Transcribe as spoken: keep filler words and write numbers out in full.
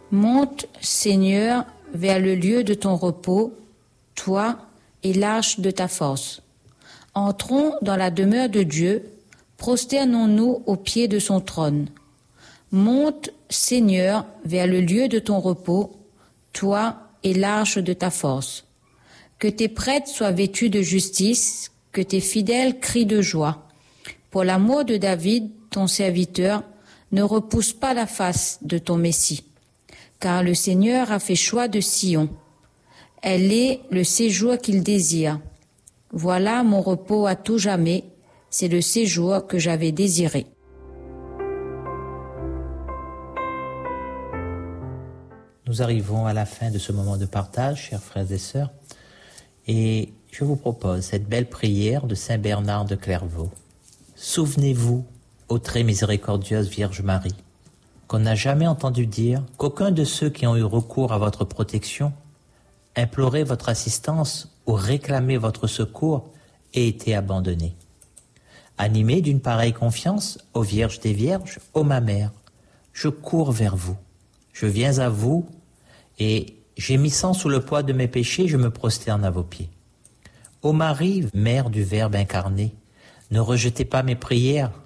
Monte, Seigneur, vers le lieu de ton repos, toi et l'arche de ta force. Entrons dans la demeure de Dieu, prosternons-nous aux pieds de son trône. Monte, Seigneur, vers le lieu de ton repos, toi et l'arche de ta force. Que tes prêtres soient vêtus de justice, que tes fidèles crient de joie. Pour l'amour de David, ton serviteur, ne repousse pas la face de ton Messie. Car le Seigneur a fait choix de Sion. Elle est le séjour qu'il désire. Voilà mon repos à tout jamais, c'est le séjour que j'avais désiré. Nous arrivons à la fin de ce moment de partage, chers frères et sœurs, et je vous propose cette belle prière de Saint Bernard de Clairvaux. Souvenez-vous, ô très miséricordieuse Vierge Marie, qu'on n'a jamais entendu dire qu'aucun de ceux qui ont eu recours à votre protection, imploré votre assistance ou réclamé votre secours ait été abandonné. Animé d'une pareille confiance, ô Vierge des Vierges, ô ma mère, je cours vers vous, je viens à vous et gémissant sous le poids de mes péchés, je me prosterne à vos pieds. Ô Marie, mère du Verbe incarné, ne rejetez pas mes prières,